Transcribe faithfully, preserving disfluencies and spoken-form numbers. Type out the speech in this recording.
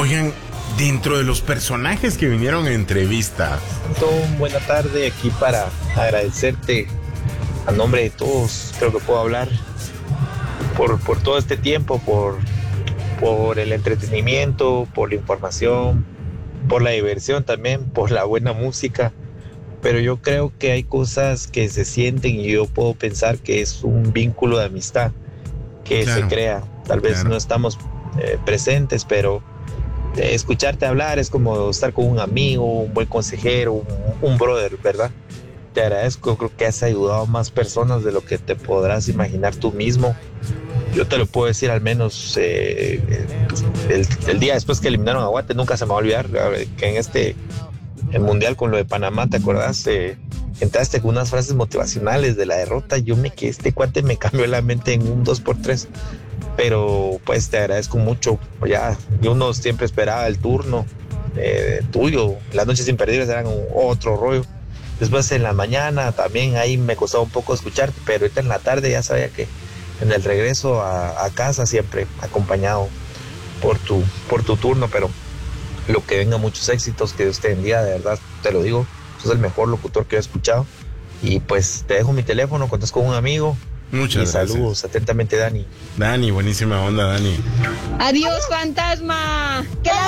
Oigan, dentro de los personajes que vinieron a entrevista. Tom, buena tarde, aquí para agradecerte a nombre de todos, creo que puedo hablar, por, por todo este tiempo, por, por el entretenimiento, por la información, por la diversión también, por la buena música. Pero yo creo que hay cosas que se sienten y yo puedo pensar que es un vínculo de amistad que Claro, se crea. Tal vez claro. no estamos eh, presentes, pero eh, escucharte hablar es como estar con un amigo, un buen consejero, un, un brother, ¿verdad? Te agradezco, creo que has ayudado a más personas de lo que te podrás imaginar tú mismo. Yo te lo puedo decir al menos eh, el, el día después que eliminaron a Guate, nunca se me va a olvidar que en este el mundial con lo de Panamá, ¿te acordás? Eh, entraste con unas frases motivacionales de la derrota. Yo me quedé, este cuate me cambió la mente en un dos por tres. Pero pues te agradezco mucho. Ya, yo uno siempre esperaba el turno eh, tuyo. Las noches imperdibles eran un, otro rollo. Después en la mañana también ahí me costaba un poco escucharte, pero ahorita en la tarde ya sabía que en el regreso a, a casa siempre acompañado por tu, por tu turno, pero lo que venga, muchos éxitos, que Dios te bendiga, de verdad, te lo digo, sos el mejor locutor que he escuchado. Y pues te dejo mi teléfono, contás con un amigo. Muchas y gracias. Saludos, atentamente, Dani. Dani, buenísima onda, Dani. Adiós, fantasma.